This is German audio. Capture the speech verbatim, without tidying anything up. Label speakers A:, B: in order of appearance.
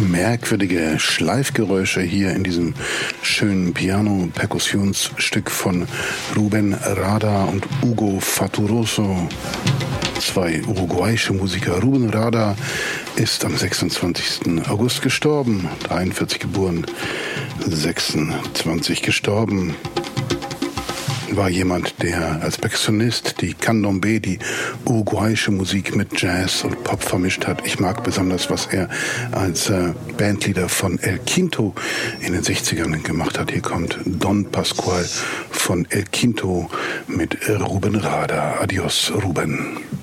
A: merkwürdige Schleifgeräusche hier in diesem schönen Piano-Perkussionsstück von Rubén Rada und Hugo Fattoruso. Zwei uruguayische Musiker. Rubén Rada ist am sechsundzwanzigsten August gestorben, dreiundvierzig geboren, sechsundzwanzig gestorben. War jemand, der als Perkussionist die Candombe, die uruguayische Musik mit Jazz und Pop vermischt hat. Ich mag besonders, was er als äh, Bandleader von El Quinto in den sechzigern gemacht hat. Hier kommt Don Pascual von El Quinto mit Rubén Rada. Adios, Rubén.